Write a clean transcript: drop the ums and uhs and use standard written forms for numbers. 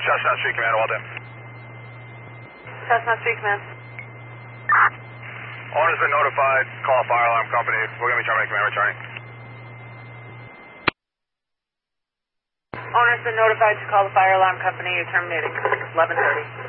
Chestnut Street Command, Walden. Chestnut Street Command. Owner's been notified. Call fire alarm company. We're going to be terminating command returning. Owner's been notified to call the fire alarm company. You're terminating. 11:30.